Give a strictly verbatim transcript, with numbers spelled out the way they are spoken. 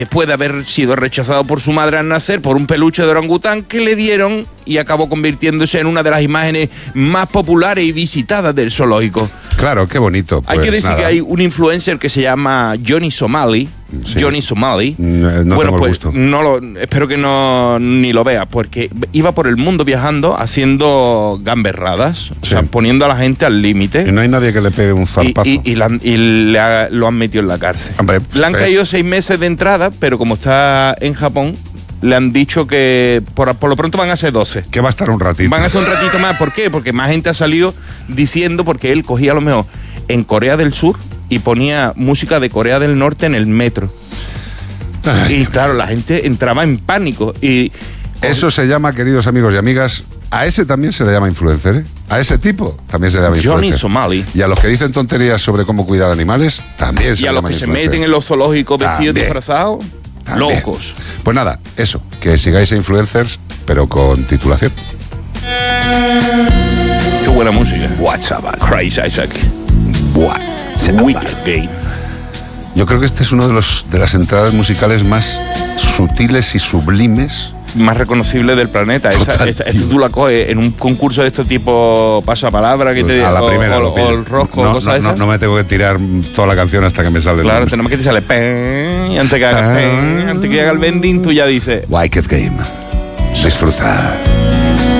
después de haber sido rechazado por su madre al nacer por un peluche de orangután que le dieron, y acabó convirtiéndose en una de las imágenes más populares y visitadas del zoológico. Claro, qué bonito. Pues hay que decir nada. que hay un influencer que se llama Johnny Somali. Sí. Johnny Somali. No, no bueno, tengo pues el gusto. no lo, espero que no ni lo vea, porque iba por el mundo viajando haciendo gamberradas, sí. o sea, poniendo a la gente al límite. Y no hay nadie que le pegue un zarpazo. Y, y, y, la, y le ha, lo han metido en la cárcel. Hombre, le han pues, caído seis meses de entrada, pero como está en Japón, le han dicho que por, por lo pronto van a ser doce. Que va a estar un ratito. Van a estar un ratito más. ¿Por qué? Porque más gente ha salido diciendo, porque él cogía a lo mejor en Corea del Sur y ponía música de Corea del Norte en el metro. Ay, y claro, la gente entraba en pánico. Y eso se llama, queridos amigos y amigas, a ese también se le llama influencer, ¿eh? A ese tipo también se le llama influencer. Johnny Somali. Y a los que dicen tonterías sobre cómo cuidar animales, también se le llama influencer. Y a los que se meten en los zoológicos vestidos disfrazados, también. Locos. Pues nada, eso, que sigáis a influencers, pero con titulación. Qué buena música. WhatsApp. Crazy Isaac. WhatsApp. Wicked Game. Yo creo que este es uno de los de las entradas musicales más sutiles y sublimes, más reconocible del planeta. Esta, esta, esta tú la coges en un concurso de este tipo pasapalabra que te a la o, primera o, o el rosco, no, cosas no, no, no me tengo que tirar toda la canción hasta que me sale. Claro, tenemos que te sale pen, y antes que haga pen, antes que haga el bending, tú ya dices Wicked Game. Disfruta.